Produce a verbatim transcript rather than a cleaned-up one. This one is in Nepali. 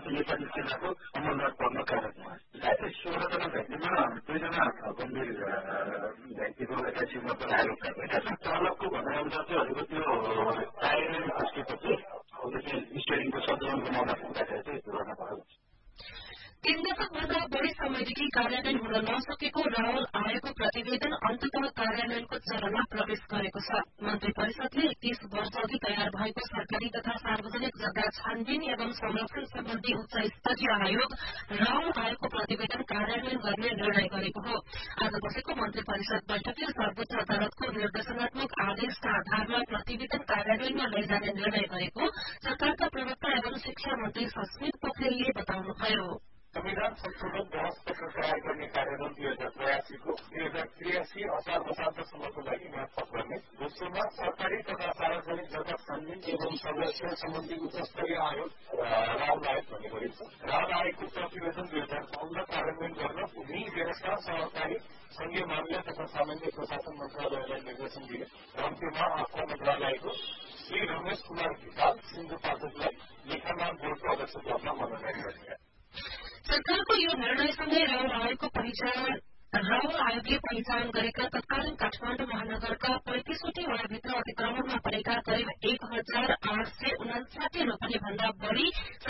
नेपाली सेनाको अमलमा पर्न कारण हो। साथै सोह्रजना व्यक्तिमा दुईजना गम्भीर व्यक्तिको एकाइसीमा पनि आरोप छ। चालकको भनाइअनुसार चाहिँ हजुरको त्यो टायर खस्केपछि उसले स्टेरिङको सन्तुलन बनाउन सक्दाखेरि चाहिँ दुर्घटना भएको छ। तीन दशकभन्दा बढ़ी समयदेखि कार्यान्वयन हुन नसकेको रावल आयोगको प्रतिवेदन अन्ततः कार्यान्वयनको चरणमा प्रवेश गरेको छ। मन्त्री परिषदले तीस वर्षअघि तयार भएको सरकारी तथा सार्वजनिक जग्गा छानबिन एवं संरक्षण सम्बन्धी उच्च स्तरीय आयोग रावल आयोगको प्रतिवेदन कार्यान्वयन गर्ने निर्णय गरेको हो। आज बसेको मन्त्री परिषद बैठकले सर्वोच्च अदालतको निर्देशनात्मक आदेशका आधारमा प्रतिवेदन कार्यान्वयनमा लैजाने निर्णय गरेको सरकारका प्रवक्ता एवं शिक्षा मन्त्री सस्मित पोखरेलले बताउनुभयो। संविधान संशोधन बहस प्रक्रिया गर्ने कार्यान्वयन दुई हजार बयासीको दुई हजार त्रियासी असार वसान्तसम्मको लागि महत्व गर्ने दोस्रोमा सरकारी तथा सार्वजनिक जग्गा छानबिन एवं संरक्षण सम्बन्धी उच्च स्तरीय आयोग रावल आयोग भन्ने गरिन्छ। रावल आयोगको प्रतिवेदन दुई हजार बाउन्न कार्यान्वयन गर्न भूमि व्यवस्था सहकारी संघीय मामिला तथा सामान्य प्रशासन मन्त्रालयलाई निर्देशन दिए र अन्त्यमा अर्थ मन्त्रालयको श्री रमेश कुमार ढिकाल सिन्धुपाल्चोकलाई लेखामान बोर्डको अध्यक्ष पदमा मनोनयन गरिए। सरकारको यो निर्णयसँगै रावल आयोगको पहिचान रावल आयोगले पहिचान गरेका तत्कालीन काठमाडौँ महानगरका पैंतिसवटै वडाभित्र अतिक्रमणमा परेका करिब एक हजार आठ सय उनासाठी रोपनी भन्दा बढ़ी